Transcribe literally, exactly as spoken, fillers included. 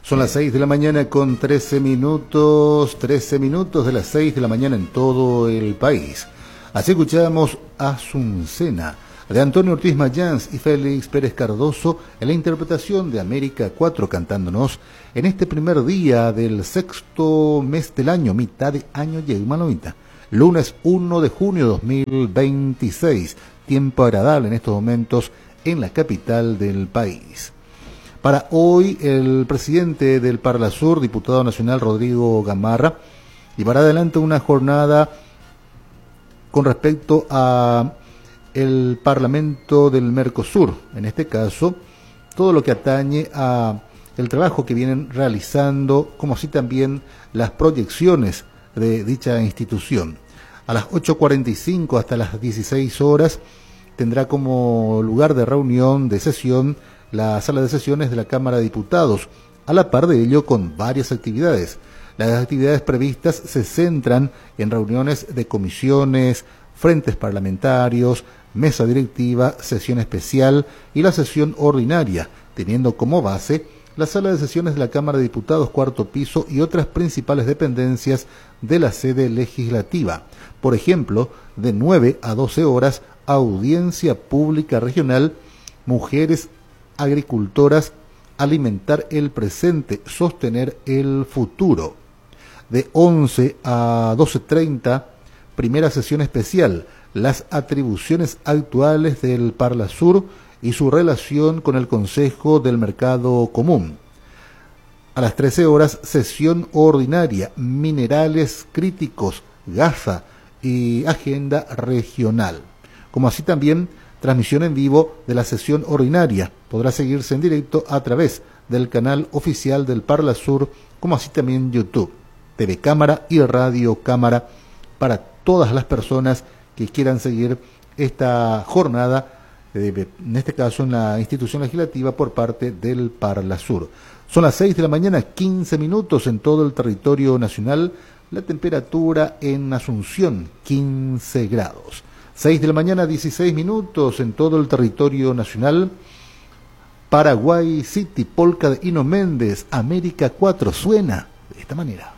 Son las seis de la mañana con trece minutos, trece minutos de las seis de la mañana en todo el país. Así escuchamos Azucena, de Antonio Ortiz Mayans y Félix Pérez Cardoso, en la interpretación de América cuatro, cantándonos en este primer día del sexto mes del año, mitad de año Yegmanovita, lunes uno de junio de dos mil veintiséis, tiempo agradable en estos momentos en la capital del país. Para hoy, el presidente del Parlasur, diputado nacional Rodrigo Gamarra, llevará adelante una jornada con respecto a el Parlamento del Mercosur. En este caso, todo lo que atañe a el trabajo que vienen realizando, como así también las proyecciones de dicha institución. A las ocho cuarenta y cinco hasta las dieciséis horas tendrá como lugar de reunión, de sesión, la sala de sesiones de la Cámara de Diputados, a la par de ello con varias actividades. Las actividades previstas se centran en reuniones de comisiones, frentes parlamentarios, mesa directiva, sesión especial y la sesión ordinaria, teniendo como base la sala de sesiones de la Cámara de Diputados, cuarto piso y otras principales dependencias de la sede legislativa. Por ejemplo, de nueve a doce horas, audiencia pública regional, mujeres agricultoras, alimentar el presente, sostener el futuro. De once a doce treinta, primera sesión especial, las atribuciones actuales del Parlasur y su relación con el Consejo del Mercado Común. A las trece horas, sesión ordinaria, minerales críticos, Gaza y agenda regional. Como así también transmisión en vivo de la sesión ordinaria. Podrá seguirse en directo a través del canal oficial del Parlasur, como así también YouTube, T V Cámara y Radio Cámara, para todas las personas que quieran seguir esta jornada, eh, en este caso en la institución legislativa por parte del Parlasur. Son las seis de la mañana, quince minutos en todo el territorio nacional. La temperatura en Asunción, quince grados. seis de la mañana, dieciséis minutos en todo el territorio nacional. Paraguay City, polka de Hino Méndez, América cuatro, suena de esta manera.